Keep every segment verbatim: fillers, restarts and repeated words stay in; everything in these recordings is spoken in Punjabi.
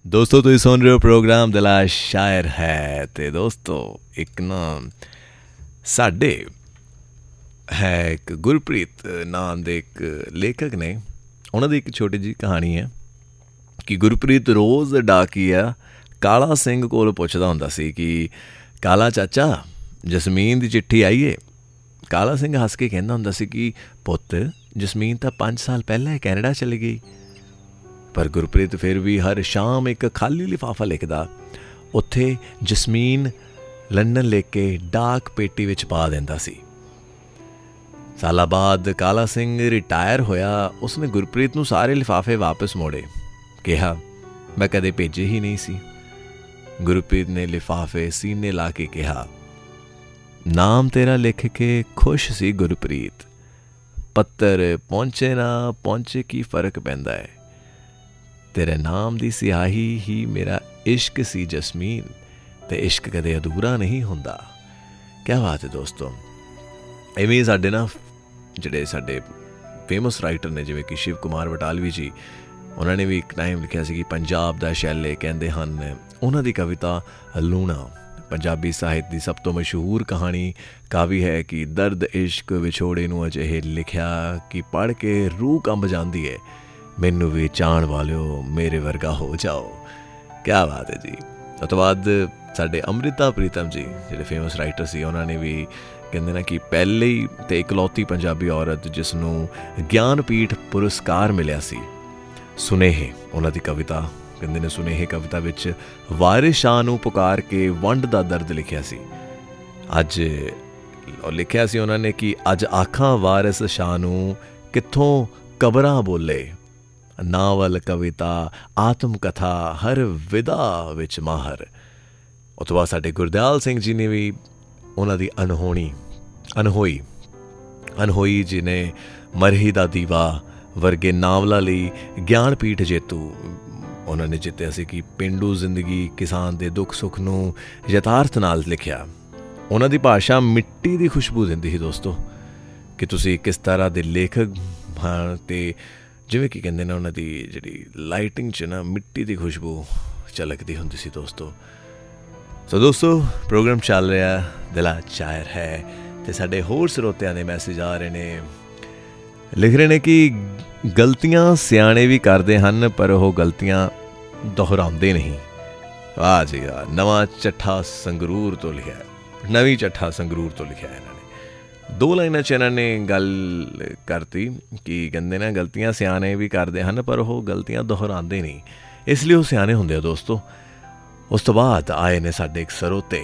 ਦੋਸਤੋ ਤੁਸੀਂ ਸੁਣ ਰਹੇ ਹੋ ਪ੍ਰੋਗਰਾਮ ਦਿਲ ਸ਼ਾਇਰ ਹੈ। ਅਤੇ ਦੋਸਤੋ ਇੱਕ ਨਾ ਸਾਡੇ ਹੈ ਇੱਕ ਗੁਰਪ੍ਰੀਤ ਨਾਮ ਦੇ ਇੱਕ ਲੇਖਕ ਨੇ, ਉਹਨਾਂ ਦੀ ਇੱਕ ਛੋਟੀ ਜਿਹੀ ਕਹਾਣੀ ਹੈ ਕਿ ਗੁਰਪ੍ਰੀਤ ਰੋਜ਼ ਡਾਕੀਆ ਕਾਲਾ ਸਿੰਘ ਕੋਲ ਪੁੱਛਦਾ ਹੁੰਦਾ ਸੀ ਕਿ ਕਾਲਾ ਚਾਚਾ ਜਸਮੀਨ ਦੀ ਚਿੱਠੀ ਆਈ ਏ। ਕਾਲਾ ਸਿੰਘ ਹੱਸ ਕੇ ਕਹਿੰਦਾ ਹੁੰਦਾ ਸੀ ਕਿ ਪੁੱਤ ਜਸਮੀਨ ਤਾਂ ਪੰਜ ਸਾਲ ਪਹਿਲਾਂ ਕੈਨੇਡਾ ਚਲੀ ਗਈ। ਪਰ ਗੁਰਪ੍ਰੀਤ ਫਿਰ ਵੀ ਹਰ ਸ਼ਾਮ ਇੱਕ ਖਾਲੀ ਲਿਫਾਫਾ ਲਿਖਦਾ, ਉੱਥੇ ਜਸਮੀਨ ਲੰਡਨ ਲਿਖ ਕੇ ਡਾਕ ਪੇਟੀ ਵਿੱਚ ਪਾ ਦਿੰਦਾ ਸੀ। ਸਾਲਾਂ ਬਾਅਦ ਕਾਲਾ ਸਿੰਘ ਰਿਟਾਇਰ ਹੋਇਆ। ਉਸਨੇ ਗੁਰਪ੍ਰੀਤ ਨੂੰ ਸਾਰੇ ਲਿਫਾਫੇ ਵਾਪਸ ਮੋੜੇ। ਕਿਹਾ ਮੈਂ ਕਦੇ ਭੇਜੇ ਹੀ ਨਹੀਂ ਸੀ। ਗੁਰਪ੍ਰੀਤ ਨੇ ਲਿਫਾਫੇ ਸੀਨੇ ਲਾ ਕੇ ਕਿਹਾ, ਨਾਮ ਤੇਰਾ ਲਿਖ ਕੇ ਖੁਸ਼ ਸੀ ਗੁਰਪ੍ਰੀਤ, ਪੱਤਰ ਪਹੁੰਚੇ ਨਾ ਪਹੁੰਚੇ ਕੀ ਫਰਕ ਪੈਂਦਾ ਹੈ। ਤੇਰੇ ਨਾਮ ਦੀ ਸਿਆਹੀ ਹੀ ਮੇਰਾ ਇਸ਼ਕ ਸੀ ਜਸਮੀਨ, ਅਤੇ ਇਸ਼ਕ ਕਦੇ ਅਧੂਰਾ ਨਹੀਂ ਹੁੰਦਾ। ਕਿਆ ਬਾਤ ਹੈ ਦੋਸਤੋ। ਇਵੇਂ ਸਾਡੇ ਨਾ ਜਿਹੜੇ ਸਾਡੇ ਫੇਮਸ ਰਾਈਟਰ ਨੇ, ਜਿਵੇਂ ਕਿ ਸ਼ਿਵ ਕੁਮਾਰ ਬਟਾਲਵੀ ਜੀ, ਉਹਨਾਂ ਨੇ ਵੀ ਇੱਕ ਟਾਈਮ ਲਿਖਿਆ ਸੀ ਕਿ ਪੰਜਾਬ ਦਾ ਸ਼ੈਲੇ ਕਹਿੰਦੇ ਹਨ। ਉਹਨਾਂ ਦੀ ਕਵਿਤਾ ਲੂਣਾ ਪੰਜਾਬੀ ਸਾਹਿਤ ਦੀ ਸਭ ਤੋਂ ਮਸ਼ਹੂਰ ਕਹਾਣੀ ਕਾਵੀ ਹੈ ਕਿ ਦਰਦ ਇਸ਼ਕ ਵਿਛੋੜੇ ਨੂੰ ਅਜਿਹੇ ਲਿਖਿਆ ਕਿ ਪੜ੍ਹ ਕੇ ਰੂਹ ਕੰਬ ਜਾਂਦੀ ਹੈ। ਮੈਨੂੰ ਵੀ ਚਾਹਣ ਵਾਲਿਓ ਮੇਰੇ ਵਰਗਾ ਹੋ ਜਾਓ। ਕਿਆ ਬਾਤ ਹੈ ਜੀ। ਉਸ ਤੋਂ ਬਾਅਦ ਸਾਡੇ ਅੰਮ੍ਰਿਤਾ ਪ੍ਰੀਤਮ ਜੀ ਜਿਹੜੇ ਫੇਮਸ ਰਾਈਟਰ ਸੀ, ਉਹਨਾਂ ਨੇ ਵੀ ਕਹਿੰਦੇ ਨਾ ਕਿ ਪਹਿਲੀ ਅਤੇ ਇਕਲੌਤੀ ਪੰਜਾਬੀ ਔਰਤ ਜਿਸ ਨੂੰ ਗਿਆਨਪੀਠ ਪੁਰਸਕਾਰ ਮਿਲਿਆ ਸੀ, ਸੁਨੇਹੇ ਉਹਨਾਂ ਦੀ ਕਵਿਤਾ ਕਹਿੰਦੇ ਨੇ। ਸੁਨੇਹੇ ਕਵਿਤਾ ਵਿੱਚ ਵਾਰਿਸ ਸ਼ਾਹ ਨੂੰ ਪੁਕਾਰ ਕੇ ਵੰਡ ਦਾ ਦਰਦ ਲਿਖਿਆ ਸੀ। ਅੱਜ ਲਿਖਿਆ ਸੀ ਉਹਨਾਂ ਨੇ ਕਿ ਅੱਜ ਆਖਾਂ ਵਾਰਿਸ ਸ਼ਾਹ ਨੂੰ ਕਿੱਥੋਂ ਕਬਰਾਂ ਬੋਲੇ, ਨਾਵਲ ਕਵਿਤਾ ਆਤਮ ਕਥਾ ਹਰ ਵਿਦਾ ਵਿੱਚ ਮਾਹਰ। ਉਸ ਤੋਂ ਬਾਅਦ ਸਾਡੇ ਗੁਰਦਿਆਲ ਸਿੰਘ ਜੀ ਨੇ ਵੀ ਉਹਨਾਂ ਦੀ ਅਨਹੋਣੀ ਅਨਹੋਈ ਅਨਹੋਈ ਜੀ ਨੇ ਮਰਹੀ ਦਾ ਦੀਵਾ ਵਰਗੇ ਨਾਵਲਾਂ ਲਈ ਗਿਆਨਪੀਠ ਜੇਤੂ ਉਹਨਾਂ ਨੇ ਜਿੱਤਿਆ ਸੀ ਕਿ ਪੇਂਡੂ ਜ਼ਿੰਦਗੀ ਕਿਸਾਨ ਦੇ ਦੁੱਖ ਸੁੱਖ ਨੂੰ ਯਥਾਰਥ ਨਾਲ ਲਿਖਿਆ। ਉਹਨਾਂ ਦੀ ਭਾਸ਼ਾ ਮਿੱਟੀ ਦੀ ਖੁਸ਼ਬੂ ਦਿੰਦੀ ਸੀ ਦੋਸਤੋ, ਕਿ ਤੁਸੀਂ ਕਿਸ ਤਰ੍ਹਾਂ ਦੇ ਲੇਖਕ ਹਾਂ। ਅਤੇ ਜਿਵੇਂ ਕਿ ਕਹਿੰਦੇ ਨੇ ਉਹਨਾਂ ਦੀ ਜਿਹੜੀ ਲਾਈਟਿੰਗ 'ਚ ਨਾ ਮਿੱਟੀ ਦੀ ਖੁਸ਼ਬੂ ਝਲਕਦੀ ਹੁੰਦੀ ਸੀ ਦੋਸਤੋ। ਸੋ ਦੋਸਤੋ ਪ੍ਰੋਗਰਾਮ ਚੱਲ ਰਿਹਾ ਦਿਲ ਸ਼ਾਇਰ ਹੈ, ਅਤੇ ਸਾਡੇ ਹੋਰ ਸਰੋਤਿਆਂ ਦੇ ਮੈਸੇਜ ਆ ਰਹੇ ਨੇ। ਲਿਖ ਰਹੇ ਨੇ ਕਿ ਗਲਤੀਆਂ ਸਿਆਣੇ ਵੀ ਕਰਦੇ ਹਨ, ਪਰ ਉਹ ਗਲਤੀਆਂ ਦੁਹਰਾਉਂਦੇ ਨਹੀਂ। ਵਾਹ ਜੀ ਵਾਹ। ਨਵਾਂ ਚੱਠਾ ਸੰਗਰੂਰ ਤੋਂ ਲਿਖਿਆ, ਨਵੀਂ ਚੱਠਾ ਸੰਗਰੂਰ ਤੋਂ ਲਿਖਿਆ ਇਹਨਾਂ ਨੇ। ਦੋ ਲਾਈਨਾਂ 'ਚ ਇਹਨਾਂ ਨੇ ਗੱਲ ਕਰਤੀ ਕਿ ਕਹਿੰਦੇ ਨੇ ਗਲਤੀਆਂ ਸਿਆਣੇ ਵੀ ਕਰਦੇ ਹਨ, ਪਰ ਉਹ ਗਲਤੀਆਂ ਦੁਹਰਾਉਂਦੇ ਨਹੀਂ, ਇਸ ਲਈ ਉਹ ਸਿਆਣੇ ਹੁੰਦੇ ਆ ਦੋਸਤੋ। ਉਸ ਤੋਂ ਬਾਅਦ ਆਏ ਨੇ ਸਾਡੇ ਇੱਕ ਸਰੋਤੇ।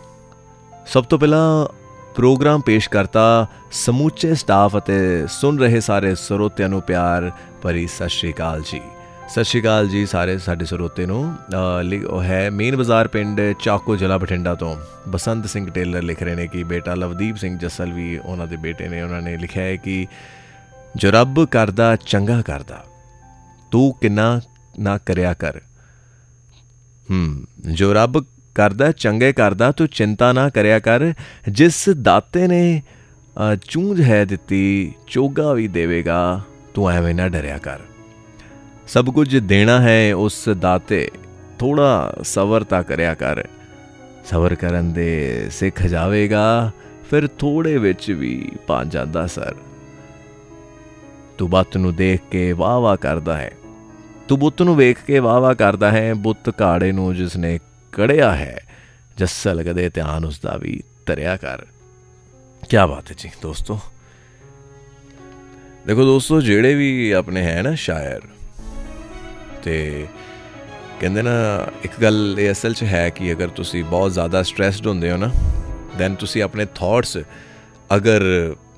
ਸਭ ਤੋਂ ਪਹਿਲਾਂ ਪ੍ਰੋਗਰਾਮ ਪੇਸ਼ ਕਰਤਾ ਸਮੁੱਚੇ ਸਟਾਫ ਅਤੇ ਸੁਣ ਰਹੇ ਸਾਰੇ ਸਰੋਤਿਆਂ ਨੂੰ ਪਿਆਰ ਭਰੀ ਸਤਿ ਸ਼੍ਰੀ ਅਕਾਲ ਜੀ। ਸਤਿ ਸ਼੍ਰੀ ਅਕਾਲ ਜੀ ਸਾਰੇ ਸਾਡੇ ਸਰੋਤੇ ਨੂੰ। ਉਹ ਹੈ ਮੇਨ ਬਾਜ਼ਾਰ ਪਿੰਡ ਚਾਕੋ ਜ਼ਿਲ੍ਹਾ ਬਠਿੰਡਾ ਤੋਂ ਬਸੰਤ ਸਿੰਘ ਟੇਲਰ ਲਿਖ ਰਹੇ ਨੇ ਕਿ ਬੇਟਾ ਲਵਦੀਪ ਸਿੰਘ ਜੱਸਲ ਵੀ ਉਹਨਾਂ ਦੇ ਬੇਟੇ ਨੇ। ਉਹਨਾਂ ਨੇ ਲਿਖਿਆ ਹੈ ਕਿ ਜੋ ਰੱਬ ਕਰਦਾ ਚੰਗਾ ਕਰਦਾ, ਤੂੰ ਕਿੰਨਾ ਨਾ ਕਰਿਆ ਕਰ। ਹੂੰ ਜੋ ਰੱਬ ਕਰਦਾ ਚੰਗੇ ਕਰਦਾ, ਤੂੰ ਚਿੰਤਾ ਨਾ ਕਰਿਆ ਕਰ। ਜਿਸ ਦਾਤੇ ਨੇ ਚੂੰਝ ਹੈ ਦਿੱਤੀ, ਚੋਗਾ ਵੀ ਦੇਵੇਗਾ, ਤੂੰ ਐਵੇਂ ਨਾ ਡਰਿਆ ਕਰ। ਸਭ ਕੁਝ ਦੇਣਾ ਹੈ ਉਸ ਦਾਤੇ, ਥੋੜ੍ਹਾ ਸਬਰ ਤਾਂ ਕਰਿਆ ਕਰ। ਸਬਰ ਕਰਨ ਦੇ ਸਿੱਖ ਜਾਵੇਗਾ, ਫਿਰ ਥੋੜ੍ਹੇ ਵਿੱਚ ਵੀ ਪਾ ਜਾਂਦਾ ਸਰ। ਤੂੰ ਬੁੱਤ ਨੂੰ ਦੇਖ ਕੇ ਵਾਹ ਵਾਹ ਕਰਦਾ ਹੈ, ਤੂੰ ਬੁੱਤ ਨੂੰ ਵੇਖ ਕੇ ਵਾਹ ਵਾਹ ਕਰਦਾ ਹੈ। ਬੁੱਤ ਘਾੜੇ ਨੂੰ ਜਿਸਨੇ ਕੜਿਆ ਹੈ, ਜੱਸਲ ਕਦੇ ਧਿਆਨ ਉਸਦਾ ਵੀ ਧਰਿਆ ਕਰ। ਕਿਆ ਬਾਤ ਹੈ ਜੀ ਦੋਸਤੋ। ਦੇਖੋ ਦੋਸਤੋ, ਜਿਹੜੇ ਵੀ ਆਪਣੇ ਹੈ ਨਾ ਸ਼ਾਇਰ, ਅਤੇ ਕਹਿੰਦੇ ਨਾ ਇੱਕ ਗੱਲ ਇਹ ਅਸਲ 'ਚ ਹੈ ਕਿ ਅਗਰ ਤੁਸੀਂ ਬਹੁਤ ਜ਼ਿਆਦਾ ਸਟਰੈਸਡ ਹੁੰਦੇ ਹੋ ਨਾ, ਦੈਨ ਤੁਸੀਂ ਆਪਣੇ ਥੋਟਸ ਅਗਰ